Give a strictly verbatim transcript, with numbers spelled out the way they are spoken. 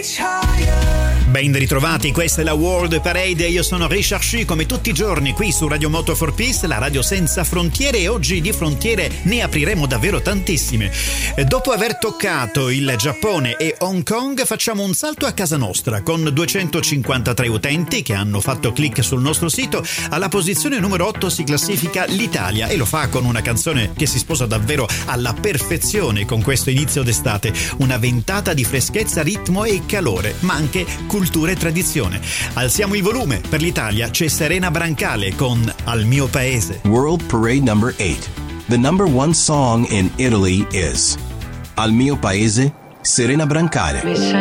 Ben ritrovati, questa è la World Parade, io sono Richard Shu, come tutti i giorni qui su Radio Moto for Peace, la radio senza frontiere, e oggi di frontiere ne apriremo davvero tantissime. Dopo aver toccato il Giappone e Hong Kong facciamo un salto a casa nostra con duecentocinquantatré utenti che hanno fatto click sul nostro sito. Alla posizione numero otto si classifica l'Italia e lo fa con una canzone che si sposa davvero alla perfezione con questo inizio d'estate, una ventata di freschezza, ritmo e calore, ma anche cultura e tradizione. Alziamo il volume, per l'Italia c'è Serena Brancale con Al mio paese. World Parade number eight. The number one song in Italy is Al mio paese, Serena Brancale.